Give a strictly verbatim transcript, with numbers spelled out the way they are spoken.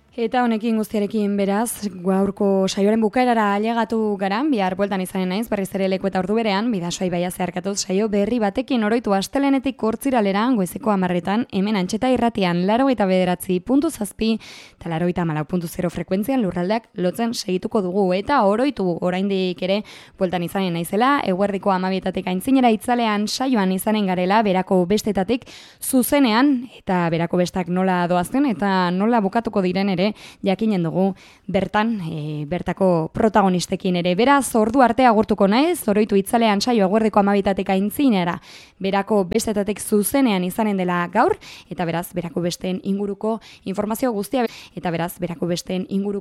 Eta honekin guztiarekin beraz, gaurko saioaren bukaerara ailegatu gara, bihar bueltan izanen naiz, berriz ere leku eta ordu berean, bidasoa ibaia zeharkatuz saio berri batekin oroitu astelehenetik hortziralera, goizeko hamarretan, hemen Antxeta irratian, laurogeita bederatzi puntu zazpi, eta laurogeita hamalau puntu zero frekuentzian lurraldeak lotzen segituko dugu, eta oroitu oraindik ere bueltan izanen naizela, eguerdiko hamabietatik aintzinera itzalean saioan izanen garela, berako bestetatik zuzenean, eta berako bestak nola doazten, eta nola bukatuko diren ere, jakinen dugu bertan, e, bertako protagonistekin ere. Beraz, ordu arte agurtuko naiz, oroitu itzalean saio eguerdiko hamabietatik aintzinera, berako bestetatik zuzenean izanen dela gaur, eta beraz, berako besteen inguruko informazio guztia, eta beraz, berako besteen inguruko